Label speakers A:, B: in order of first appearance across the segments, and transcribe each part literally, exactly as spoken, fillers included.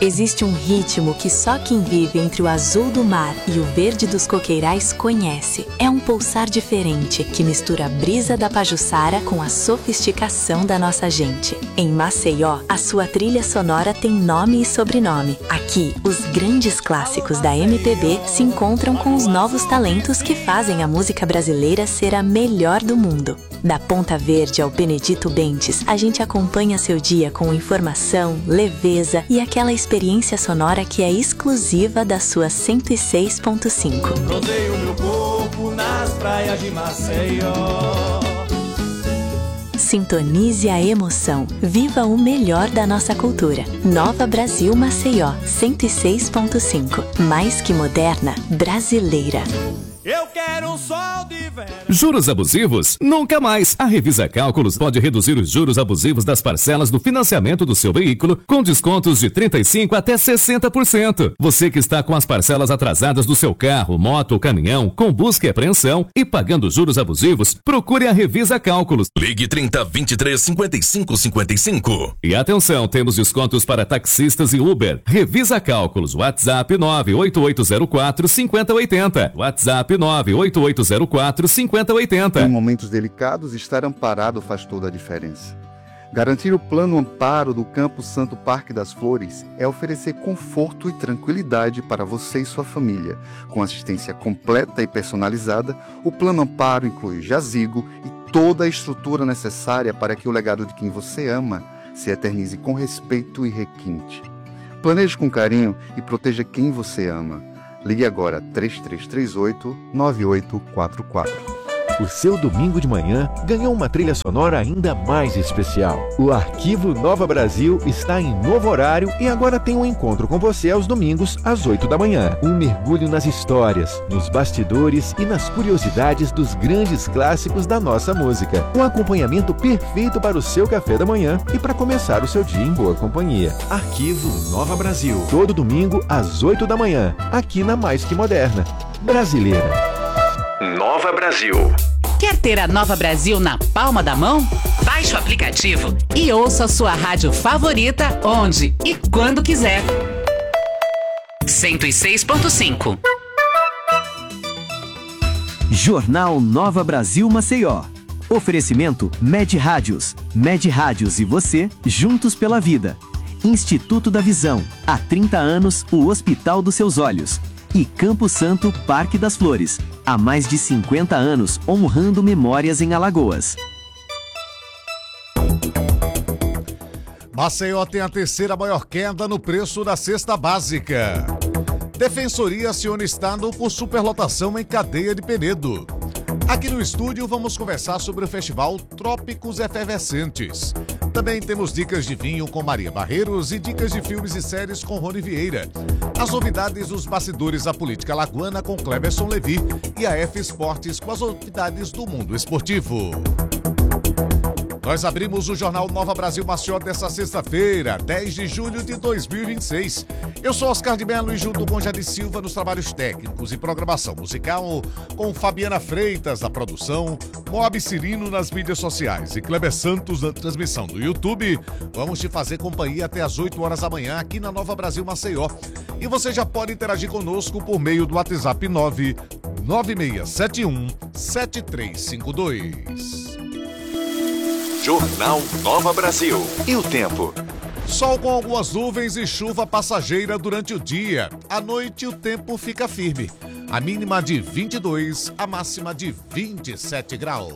A: Existe um ritmo que só quem vive entre o azul do mar e o verde dos coqueirais conhece. É um pulsar diferente que mistura a brisa da Pajuçara com a sofisticação da nossa gente. Em Maceió, a sua trilha sonora tem nome e sobrenome. Aqui, os grandes clássicos da M P B se encontram com os novos talentos que fazem a música brasileira ser a melhor do mundo. Da Ponta Verde ao Benedito Bentes, a gente acompanha seu dia com informação, leveza e aquela experiência sonora que é exclusiva da sua cento e seis ponto cinco.
B: Rodeio meu corpo nas praias de Maceió.
A: Sintonize a emoção. Viva o melhor da nossa cultura. Nova Brasil Maceió, cento e seis ponto cinco. Mais que moderna, brasileira.
B: Eu quero um sol de verão.
C: Juros abusivos? Nunca mais. A Revisa Cálculos pode reduzir os juros abusivos das parcelas do financiamento do seu veículo com descontos de trinta e cinco por cento até sessenta por cento. Você que está com as parcelas atrasadas do seu carro, moto ou caminhão, com busca e apreensão e pagando juros abusivos, procure a Revisa Cálculos.
D: Ligue trinta, vinte e três, cinquenta e cinco, cinquenta e cinco.
C: E atenção, temos descontos para taxistas e Uber. Revisa Cálculos. WhatsApp nove oito oito zero quatro, cinco zero oito zero. WhatsApp nove oito oito zero quatro, cinco zero oito zero.
E: Em momentos delicados, estar amparado faz toda a diferença. Garantir o plano amparo do Campo Santo Parque das Flores é oferecer conforto e tranquilidade para você e sua família. Com assistência completa e personalizada, o plano amparo inclui jazigo e toda a estrutura necessária para que o legado de quem você ama se eternize com respeito e requinte. Planeje com carinho e proteja quem você ama. Ligue agora três três três oito, nove oito quatro quatro.
F: O seu domingo de manhã ganhou uma trilha sonora ainda mais especial. O Arquivo Nova Brasil está em novo horário e agora tem um encontro com você aos domingos às oito da manhã. Um mergulho nas histórias, nos bastidores e nas curiosidades dos grandes clássicos da nossa música. Um acompanhamento perfeito para o seu café da manhã e para começar o seu dia em boa companhia. Arquivo Nova Brasil. Todo domingo às oito da manhã, aqui na Mais Que Moderna. Brasileira.
D: Nova Brasil.
G: Quer ter a Nova Brasil na palma da mão? Baixe o aplicativo e ouça a sua rádio favorita onde e quando quiser. cento e seis ponto cinco.
H: Jornal Nova Brasil Maceió. Oferecimento Med Rádios. Med Rádios e você, juntos pela vida. Instituto da Visão. Há trinta anos, o Hospital dos Seus Olhos. E Campo Santo Parque das Flores. Há mais de cinquenta anos, honrando memórias em Alagoas.
I: Maceió tem a terceira maior queda no preço da cesta básica. Defensoria aciona estado por superlotação em cadeia de Penedo. Aqui no estúdio vamos conversar sobre o festival Trópicos Efervescentes. Também temos dicas de vinho com Maria Barreiros e dicas de filmes e séries com Rony Vieira. As novidades dos bastidores da política alagoana com Cleberson Levi e a F Esportes com as novidades do mundo esportivo. Nós abrimos o Jornal Nova Brasil Maceió desta sexta-feira, dez de julho de dois mil e vinte e seis. Eu sou Oscar de Mello e junto com Jade Silva nos trabalhos técnicos e programação musical, com Fabiana Freitas na produção, Moab Cirino nas mídias sociais e Kleber Santos na transmissão do YouTube. Vamos te fazer companhia até às oito horas da manhã aqui na Nova Brasil Maceió. E você já pode interagir conosco por meio do WhatsApp nove nove seis sete um sete três cinco dois.
D: Jornal Nova Brasil. E o tempo?
I: Sol com algumas nuvens e chuva passageira durante o dia. À noite o tempo fica firme. A mínima de vinte e dois, a máxima de vinte e sete graus.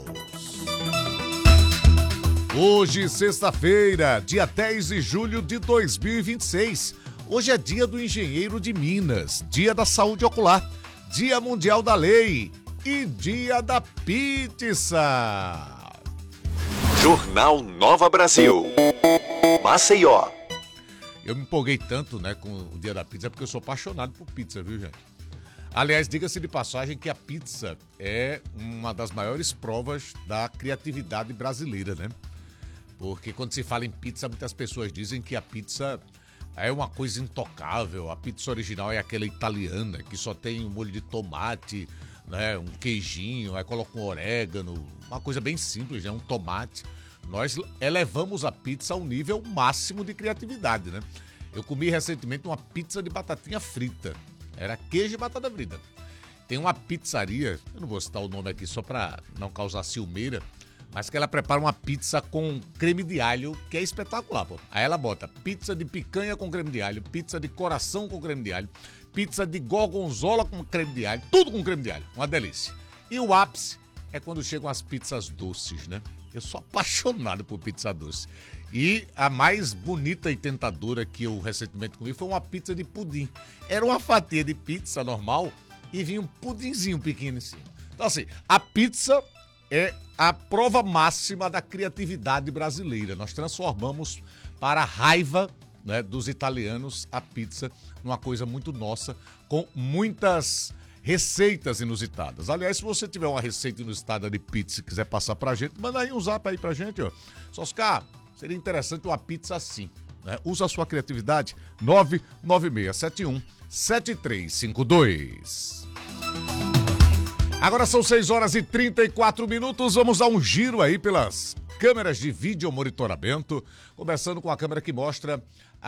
I: Hoje, sexta-feira, dia dez de julho de dois mil e vinte e seis. Hoje é dia do engenheiro de Minas, dia da saúde ocular, dia mundial da lei e dia da pizza.
D: Jornal Nova Brasil. Maceió.
I: Eu me empolguei tanto, né, com o dia da pizza, porque eu sou apaixonado por pizza, viu, gente? Aliás, diga-se de passagem que a pizza é uma das maiores provas da criatividade brasileira, né? Porque quando se fala em pizza, muitas pessoas dizem que a pizza é uma coisa intocável. A pizza original é aquela italiana, que só tem um molho de tomate, né, um queijinho, aí coloca um orégano, uma coisa bem simples, né, um tomate. Nós elevamos a pizza ao nível máximo de criatividade, né? Eu comi recentemente uma pizza de batatinha frita. Era queijo e batata frita. Tem uma pizzaria, eu não vou citar o nome aqui só para não causar ciumeira, mas que ela prepara uma pizza com creme de alho, que é espetacular, pô. Aí ela bota pizza de picanha com creme de alho, pizza de coração com creme de alho, pizza de gorgonzola com creme de alho, tudo com creme de alho, uma delícia. E o ápice é quando chegam as pizzas doces, né? Eu sou apaixonado por pizza doce. E a mais bonita e tentadora que eu recentemente comi foi uma pizza de pudim. Era uma fatia de pizza normal e vinha um pudinzinho pequeno em cima. Então assim, a pizza é a prova máxima da criatividade brasileira. Nós transformamos para a raiva, né, dos italianos a pizza numa coisa muito nossa, com muitas receitas inusitadas. Aliás, se você tiver uma receita inusitada de pizza e quiser passar pra gente, manda aí um zap aí pra gente, ó. Soscar, seria interessante uma pizza assim, né? Usa a sua criatividade, nove nove seis sete um sete três cinco dois. Agora são seis horas e trinta e quatro minutos, vamos dar um giro aí pelas câmeras de vídeo monitoramento, começando com a câmera que mostra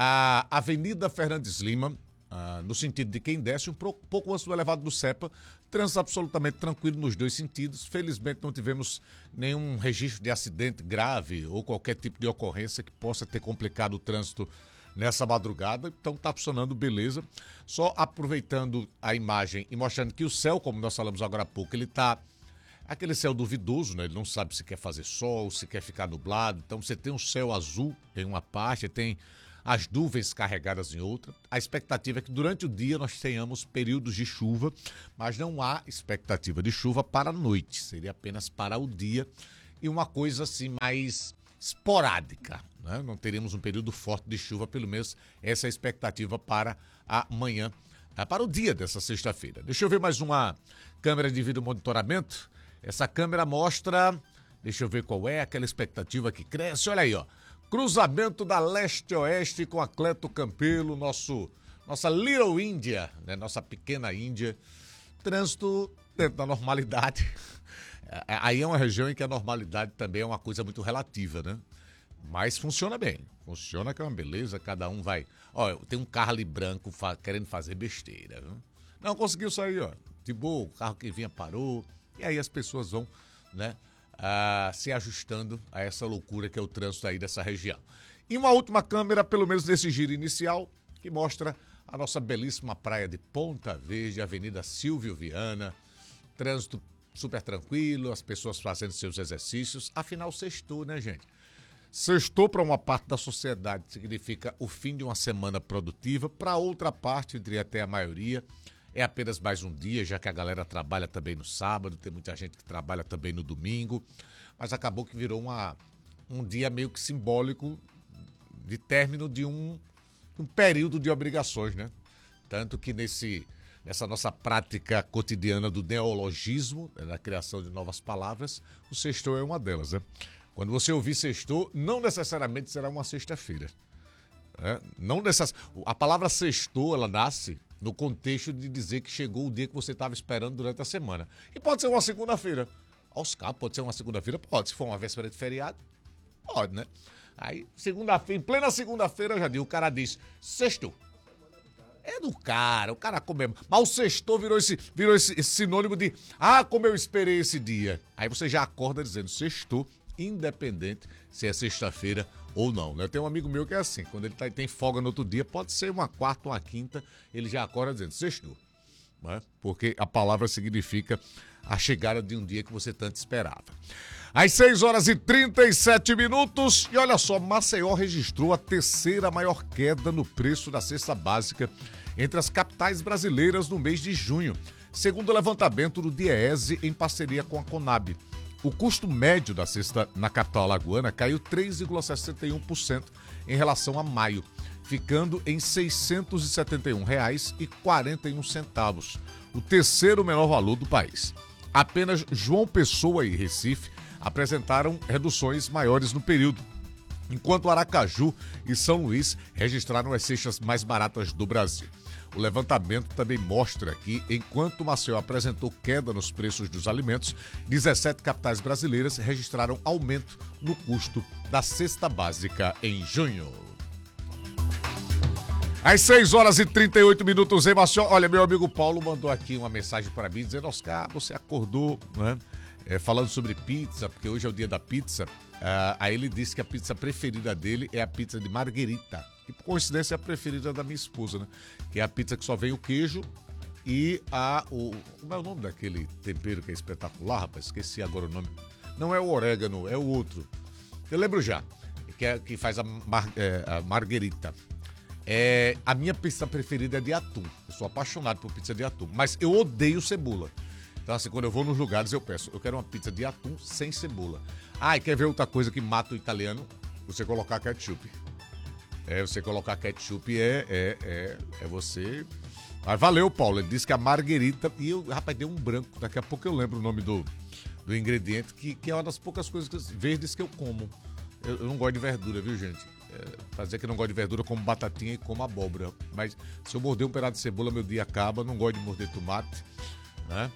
I: a Avenida Fernandes Lima, ah, no sentido de quem desce, um pouco antes do elevado do Cepa, trânsito absolutamente tranquilo nos dois sentidos. Felizmente não tivemos nenhum registro de acidente grave ou qualquer tipo de ocorrência que possa ter complicado o trânsito nessa madrugada, então tá funcionando beleza. Só aproveitando a imagem e mostrando que o céu, como nós falamos agora há pouco, ele tá aquele céu duvidoso, né? Ele não sabe se quer fazer sol, se quer ficar nublado. Então você tem um céu azul em uma parte, tem as nuvens carregadas em outra. A expectativa é que durante o dia nós tenhamos períodos de chuva, mas não há expectativa de chuva para a noite, seria apenas para o dia e uma coisa assim mais esporádica, né? Não teremos um período forte de chuva, pelo menos essa é a expectativa para amanhã, para o dia dessa sexta-feira. Deixa eu ver mais uma câmera de vídeo monitoramento. Essa câmera mostra, deixa eu ver qual é, aquela expectativa que cresce, olha aí, ó. Cruzamento da leste-oeste com a Cleto Campelo, nosso, nossa Little India, né? Nossa pequena Índia. Trânsito dentro da normalidade. Aí é uma região em que a normalidade também é uma coisa muito relativa, né? Mas funciona bem. Funciona que é uma beleza, cada um vai... Ó, tem um carro ali branco fa... querendo fazer besteira, viu? Não conseguiu sair, ó. De boa, o carro que vinha parou. E aí as pessoas vão, né? Uh, se ajustando a essa loucura que é o trânsito aí dessa região. E uma última câmera, pelo menos nesse giro inicial, que mostra a nossa belíssima praia de Ponta Verde, Avenida Silvio Viana, trânsito super tranquilo, as pessoas fazendo seus exercícios, afinal sextou, né, gente? Sextou para uma parte da sociedade significa o fim de uma semana produtiva, para outra parte, eu diria até a maioria, é apenas mais um dia, já que a galera trabalha também no sábado, tem muita gente que trabalha também no domingo, mas acabou que virou uma, um dia meio que simbólico de término de um, um período de obrigações, né? Tanto que nesse, nessa nossa prática cotidiana do neologismo, né, da criação de novas palavras, o sextou é uma delas, né? Quando você ouvir sextou, não necessariamente será uma sexta-feira. Né? Não necess... A palavra sextou, ela nasce no contexto de dizer que chegou o dia que você estava esperando durante a semana. E pode ser uma segunda-feira. Aos cabos, pode ser uma segunda-feira? Pode. Se for uma véspera de feriado, pode, né? Aí, segunda-feira, em plena segunda-feira, já digo, o cara diz, sextou. É do cara, o cara comeu. Mas o sextou virou, esse, virou esse, esse sinônimo de, ah, como eu esperei esse dia. Aí você já acorda dizendo, sextou, independente se é sexta-feira ou não, né? Tem um amigo meu que é assim, quando ele tá, tem folga no outro dia, pode ser uma quarta ou uma quinta, ele já acorda dizendo sextou, né? Porque a palavra significa a chegada de um dia que você tanto esperava. Às seis horas e trinta e sete minutos, e olha só, Maceió registrou a terceira maior queda no preço da cesta básica entre as capitais brasileiras no mês de junho, segundo o levantamento do DIEESE em parceria com a Conab. O custo médio da cesta na capital alagoana caiu três vírgula sessenta e um por cento em relação a maio, ficando em seiscentos e setenta e um reais e quarenta e um centavos, o terceiro menor valor do país. Apenas João Pessoa e Recife apresentaram reduções maiores no período, enquanto Aracaju e São Luís registraram as cestas mais baratas do Brasil. O levantamento também mostra que, enquanto Maceió apresentou queda nos preços dos alimentos, dezessete capitais brasileiras registraram aumento no custo da cesta básica em junho. Às seis horas e trinta e oito minutos em Maceió. Olha, meu amigo Paulo mandou aqui uma mensagem para mim dizendo: Oscar, você acordou, né? É, falando sobre pizza, porque hoje é o dia da pizza. Uh, aí ele disse que a pizza preferida dele é a pizza de marguerita. E por coincidência é a preferida da minha esposa, né? Que é a pizza que só vem o queijo e a... O, como é o nome daquele tempero que é espetacular, rapaz? Esqueci agora o nome. Não é o orégano, é o outro. Eu lembro já. Que, é, que faz a, mar, é, a marguerita. É, a minha pizza preferida é de atum. Eu sou apaixonado por pizza de atum. Mas eu odeio cebola. Então assim, quando eu vou nos lugares eu peço, eu quero uma pizza de atum sem cebola. Ah, e quer ver outra coisa que mata o italiano? Você colocar ketchup. É, você colocar ketchup é, é, é, é você... Mas valeu, Paulo. Ele disse que a marguerita... E eu, rapaz, deu um branco. Daqui a pouco eu lembro o nome do, do ingrediente, que, que é uma das poucas coisas verdes que eu como. Eu, eu não gosto de verdura, viu, gente? É, pra dizer que eu não gosto de verdura, como batatinha e como abóbora. Mas se eu morder um pedaço de cebola, meu dia acaba. Não gosto de morder tomate, né?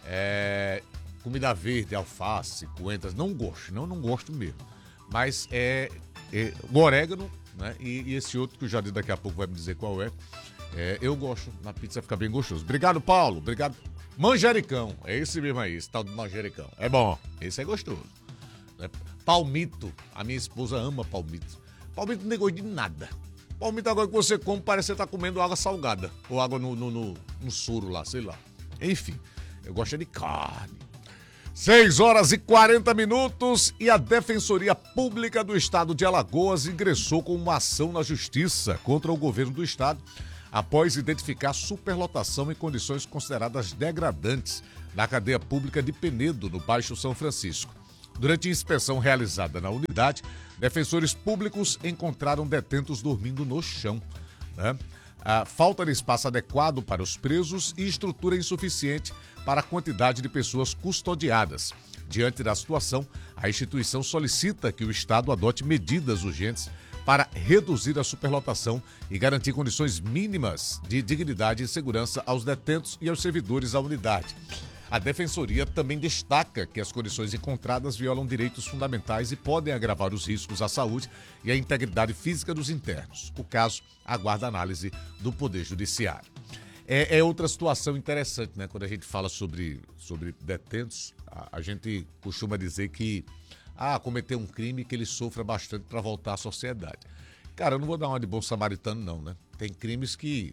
I: É, comida verde, alface, coentras, não gosto, não, não gosto mesmo. Mas é, é o orégano, né? E, e esse outro que o Jardim daqui a pouco vai me dizer qual é, é eu gosto, na pizza fica bem gostoso. Obrigado, Paulo, obrigado. Manjericão, é esse mesmo aí, esse tal de manjericão. É bom, esse é gostoso. Né? Palmito, a minha esposa ama palmito. Palmito não tem gosto de nada. Palmito agora que você come, parece que você tá comendo água salgada. Ou água no, no, no, no soro lá, sei lá. Enfim. Eu gosto de carne. seis horas e quarenta minutos e a Defensoria Pública do Estado de Alagoas ingressou com uma ação na Justiça contra o governo do Estado após identificar superlotação em condições consideradas degradantes na cadeia pública de Penedo, no Baixo São Francisco. Durante inspeção realizada na unidade, defensores públicos encontraram detentos dormindo no chão, né? A falta de espaço adequado para os presos e estrutura insuficiente para a quantidade de pessoas custodiadas. Diante da situação, a instituição solicita que o Estado adote medidas urgentes para reduzir a superlotação e garantir condições mínimas de dignidade e segurança aos detentos e aos servidores da unidade. A Defensoria também destaca que as condições encontradas violam direitos fundamentais e podem agravar os riscos à saúde e à integridade física dos internos. O caso aguarda análise do Poder Judiciário. É, é outra situação interessante, né? Quando a gente fala sobre, sobre detentos, a, a gente costuma dizer que ah, cometer um crime que ele sofra bastante para voltar à sociedade. Cara, eu não vou dar uma de bom samaritano, não, né? Tem crimes que,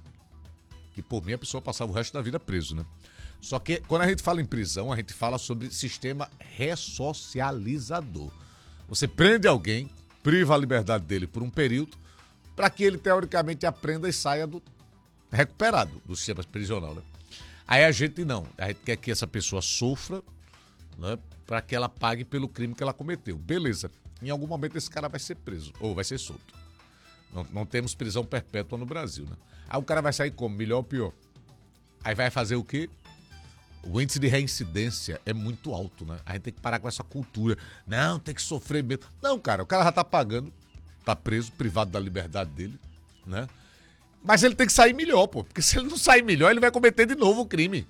I: que por mim, a pessoa passava o resto da vida preso, né? Só que quando a gente fala em prisão, a gente fala sobre sistema ressocializador. Você prende alguém, priva a liberdade dele por um período, para que ele, teoricamente, aprenda e saia do recuperado do sistema prisional, né? Aí a gente não, a gente quer que essa pessoa sofra, né, para que ela pague pelo crime que ela cometeu. Beleza, em algum momento esse cara vai ser preso, ou vai ser solto. Não, não temos prisão perpétua no Brasil, né? Aí o cara vai sair como? Melhor ou pior? Aí vai fazer o quê? O índice de reincidência é muito alto, né? A gente tem que parar com essa cultura. Não, tem que sofrer mesmo. Não, cara, o cara já tá pagando, tá preso, privado da liberdade dele, né? Mas ele tem que sair melhor, pô. Porque se ele não sair melhor, ele vai cometer de novo o crime.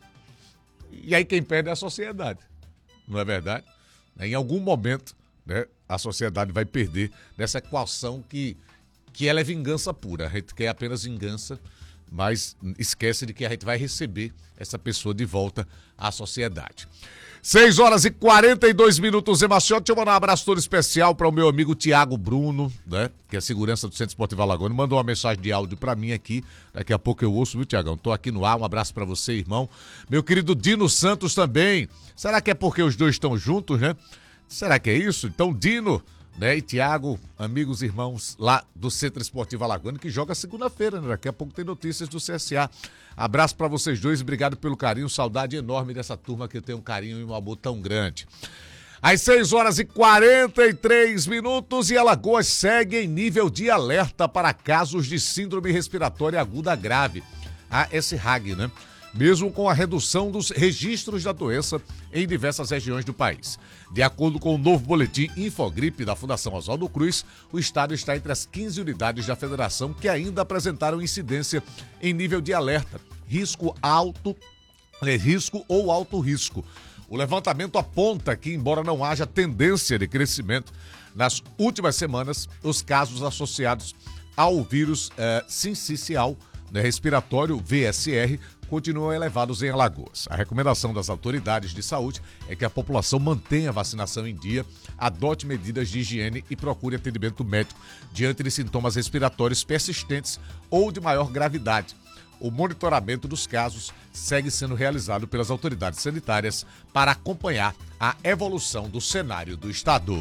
I: E aí quem perde é a sociedade. Não é verdade? Em algum momento, né, a sociedade vai perder nessa equação que, que ela é vingança pura. A gente quer apenas vingança, mas esquece de que a gente vai receber essa pessoa de volta à sociedade. seis horas e quarenta e dois minutos em Maceió. Deixa eu mandar um abraço todo especial para o meu amigo Tiago Bruno, né? Que é segurança do Centro Esportivo Alagoano. Mandou uma mensagem de áudio para mim aqui. Daqui a pouco eu ouço, viu, Tiagão? Tô aqui no ar. Um abraço para você, irmão. Meu querido Dino Santos também. Será que é porque os dois estão juntos, né? Será que é isso? Então, Dino, né, e Tiago, amigos e irmãos lá do Centro Esportivo Alagoano, que joga segunda-feira, né? Daqui a pouco tem notícias do C S A. Abraço pra vocês dois, obrigado pelo carinho, saudade enorme dessa turma que eu tenho um carinho e um amor tão grande. Às seis horas e quarenta e três minutos e Alagoas segue em nível de alerta para casos de síndrome respiratória aguda grave, a S R A G, né? Mesmo com a redução dos registros da doença em diversas regiões do país. De acordo com o novo boletim Infogripe da Fundação Oswaldo Cruz, o estado está entre as quinze unidades da federação que ainda apresentaram incidência em nível de alerta, risco alto, é, risco ou alto risco. O levantamento aponta que, embora não haja tendência de crescimento, nas últimas semanas, os casos associados ao vírus é, sincicial, né, respiratório, V S R, continuam elevados em Alagoas. A recomendação das autoridades de saúde é que a população mantenha a vacinação em dia, adote medidas de higiene e procure atendimento médico diante de sintomas respiratórios persistentes ou de maior gravidade. O monitoramento dos casos segue sendo realizado pelas autoridades sanitárias para acompanhar a evolução do cenário do estado.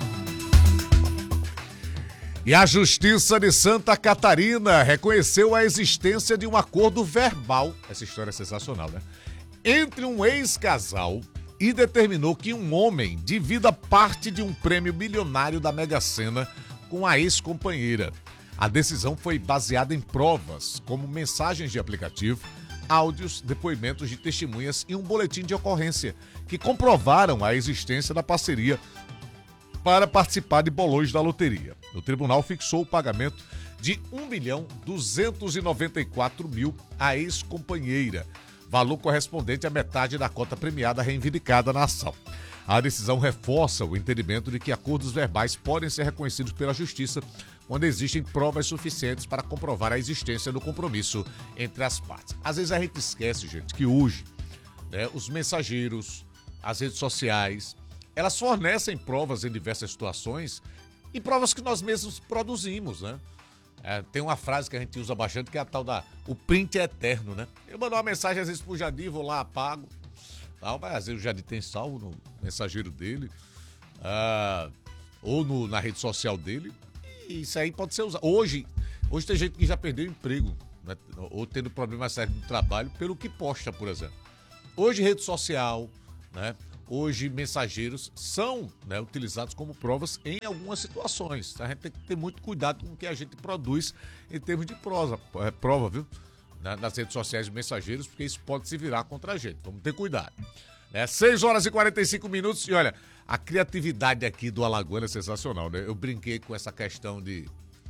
I: E a Justiça de Santa Catarina reconheceu a existência de um acordo verbal, essa história é sensacional, né? Entre um ex-casal e determinou que um homem divida parte de um prêmio milionário da Mega Sena com a ex-companheira. A decisão foi baseada em provas, como mensagens de aplicativo, áudios, depoimentos de testemunhas e um boletim de ocorrência, que comprovaram a existência da parceria para participar de bolões da loteria. O tribunal fixou o pagamento de um milhão duzentos e noventa e quatro mil à ex-companheira, valor correspondente à metade da cota premiada reivindicada na ação. A decisão reforça o entendimento de que acordos verbais podem ser reconhecidos pela Justiça quando existem provas suficientes para comprovar a existência do compromisso entre as partes. Às vezes a gente esquece, gente, que hoje, né, os mensageiros, as redes sociais, elas fornecem provas em diversas situações e provas que nós mesmos produzimos, né? É, tem uma frase que a gente usa bastante que é a tal da... O print é eterno, né? Eu mando uma mensagem às vezes pro Jadir, vou lá, apago. Tal, mas às vezes o Jadir tem salvo no mensageiro dele, ah, ou no, na rede social dele. E isso aí pode ser usado. Hoje, hoje tem gente que já perdeu o emprego, né? Ou tendo problemas sérios no trabalho pelo que posta, por exemplo. Hoje rede social, né? Hoje mensageiros são, né, utilizados como provas em algumas situações. A gente tem que ter muito cuidado com o que a gente produz em termos de prosa, é, prova, viu? Nas redes sociais de mensageiros, porque isso pode se virar contra a gente. Vamos ter cuidado. É, seis horas e quarenta e cinco minutos e olha, a criatividade aqui do Alagoano é sensacional, né? Eu brinquei com essa questão de,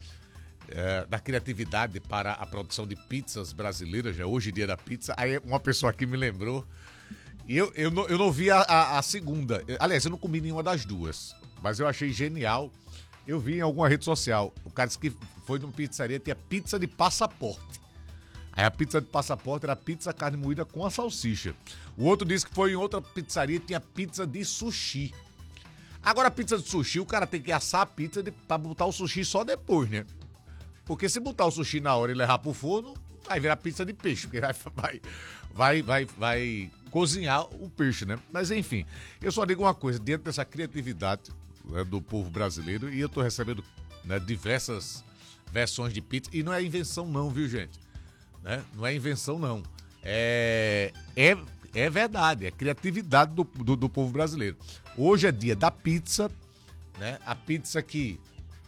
I: é, da criatividade para a produção de pizzas brasileiras, né? Hoje, dia da pizza. Aí uma pessoa aqui me lembrou. E eu, eu, não, eu não vi a, a, a segunda. Aliás, eu não comi nenhuma das duas. Mas eu achei genial. Eu vi em alguma rede social. O cara disse que foi numa pizzaria, tinha pizza de passaporte. Aí a pizza de passaporte era pizza carne moída com a salsicha. O outro disse que foi em outra pizzaria e tinha pizza de sushi. Agora a pizza de sushi, o cara tem que assar a pizza de, pra botar o sushi só depois, né? Porque se botar o sushi na hora e levar pro forno, vai virar pizza de peixe. Porque vai... vai Vai, vai, vai cozinhar o peixe, né? Mas enfim, eu só digo uma coisa, dentro dessa criatividade, né, do povo brasileiro, e eu tô recebendo, né, diversas versões de pizza, e não é invenção não, viu, gente? Né? Não é invenção não, é, é, é verdade, é criatividade do, do, do povo brasileiro. Hoje é dia da pizza, né? A pizza que...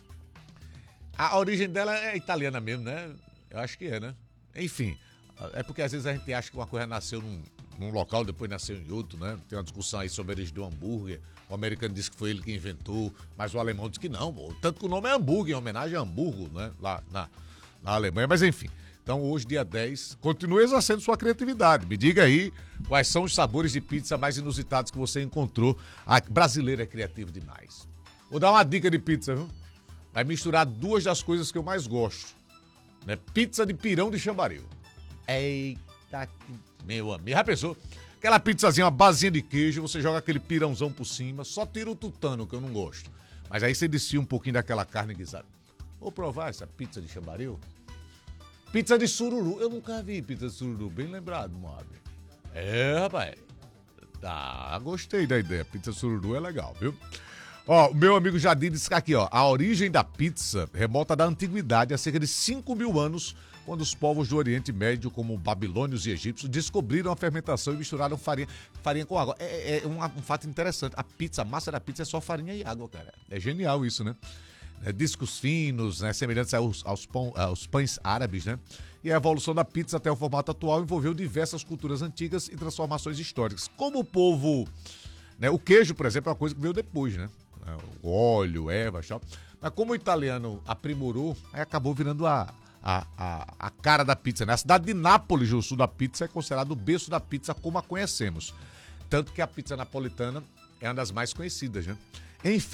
I: A origem dela é italiana mesmo, né? Eu acho que é, né? Enfim... É porque às vezes a gente acha que uma coisa nasceu num, num local, depois nasceu em outro, né? Tem uma discussão aí sobre a origem do hambúrguer. O americano disse que foi ele que inventou, mas o alemão disse que não. Pô. Tanto que o nome é hambúrguer, em homenagem a Hamburgo, né? Lá na, na Alemanha. Mas enfim, então hoje, dia dez, continue exercendo sua criatividade. Me diga aí quais são os sabores de pizza mais inusitados que você encontrou. A brasileira é criativo demais. Vou dar uma dica de pizza, viu? Vai misturar duas das coisas que eu mais gosto, né? Pizza de pirão de chambaril. Eita, meu amigo, já pensou? Aquela pizzazinha, uma basinha de queijo, você joga aquele pirãozão por cima, só tira o tutano, que eu não gosto. Mas aí você desfia um pouquinho daquela carne guisada. Vou provar essa pizza de chambaril? Pizza de sururu, eu nunca vi pizza de sururu, bem lembrado, Moab. É, rapaz, tá, gostei da ideia, pizza de sururu é legal, viu? Ó, o meu amigo Jadir disse aqui, ó, a origem da pizza remota da antiguidade, há cerca de cinco mil anos, quando os povos do Oriente Médio, como babilônios e egípcios, descobriram a fermentação e misturaram farinha, farinha com água. É, é um, um fato interessante. A pizza, a massa da pizza é só farinha e água, cara. É genial isso, né? É, discos finos, né? Semelhantes aos, aos, pão, aos pães árabes, né? E a evolução da pizza até o formato atual envolveu diversas culturas antigas e transformações históricas. Como o povo... Né? O queijo, por exemplo, é uma coisa que veio depois, né? O óleo, erva, tal. Mas como o italiano aprimorou, aí acabou virando a... A, a, a cara da pizza, né? A cidade de Nápoles, o sul da pizza, é considerado o berço da pizza como a conhecemos. Tanto que a pizza napolitana é uma das mais conhecidas, né? Enfim,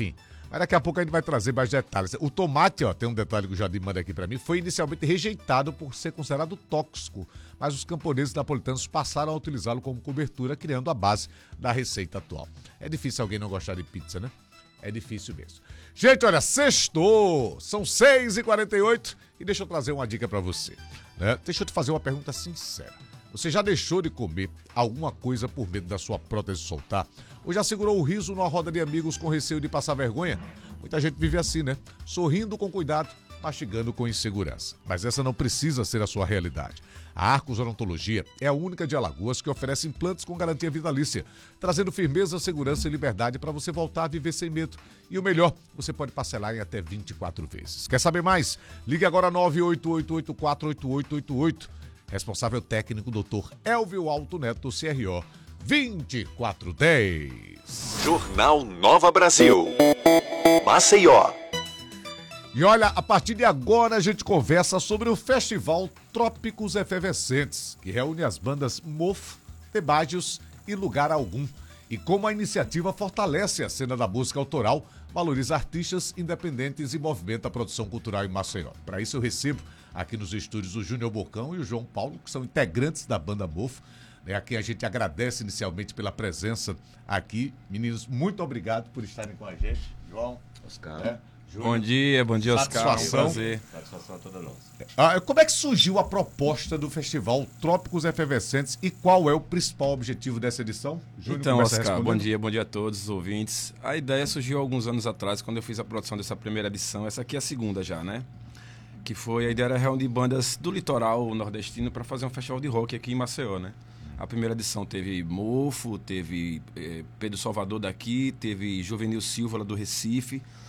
I: Mas daqui a pouco a gente vai trazer mais detalhes. O tomate, ó, tem um detalhe que o Jardim manda aqui pra mim, foi inicialmente rejeitado por ser considerado tóxico, mas os camponeses napolitanos passaram a utilizá-lo como cobertura, criando a base da receita atual. É difícil alguém não gostar de pizza, né? É difícil mesmo. Gente, olha, sextou! São seis e quarenta e oito e deixa eu trazer uma dica pra você, né? Deixa eu te fazer uma pergunta sincera. Você já deixou de comer alguma coisa por medo da sua prótese soltar? Ou já segurou o riso numa roda de amigos com receio de passar vergonha? Muita gente vive assim, né? Sorrindo com cuidado, mastigando com insegurança. Mas essa não precisa ser a sua realidade. A Arcos Odontologia é a única de Alagoas que oferece implantes com garantia vitalícia, trazendo firmeza, segurança e liberdade para você voltar a viver sem medo. E o melhor, você pode parcelar em até vinte e quatro vezes. Quer saber mais? Ligue agora nove oito oito oito quatro oito oito oito oito. Responsável técnico, doutor Elvio Alto Neto, C R O vinte e quatro dez.
F: Jornal Nova Brasil. Maceió.
I: E olha, a partir de agora a gente conversa sobre o Festival Trópicos Efervescentes, que reúne as bandas Mofo, Tebágios e Lugar Algum. E como a iniciativa fortalece a cena da música autoral, valoriza artistas independentes e movimenta a produção cultural em Maceió. Para isso eu recebo aqui nos estúdios o Júnior Bocão e o João Paulo, que são integrantes da banda Mofo, né, a quem a gente agradece inicialmente pela presença aqui. Meninos, muito obrigado por estarem com a gente. João,
J: Oscar.
I: Né?
J: Bom dia, bom dia, Oscar.
I: Satisfação.
J: Um prazer.
B: Satisfação toda nossa.
I: Ah, como é que surgiu a proposta do Festival Trópicos Efervescentes e qual é o principal objetivo dessa edição?
J: Júnior, então, Oscar, bom dia, bom dia a todos os ouvintes. A ideia surgiu alguns anos atrás, quando eu fiz a produção dessa primeira edição. Essa aqui é a segunda já, né? Que foi, a ideia era reunir bandas do litoral nordestino para fazer um festival de rock aqui em Maceió, né? A primeira edição teve Mofo, teve eh, Pedro Salvador daqui, teve Juvenil Silva lá do Recife.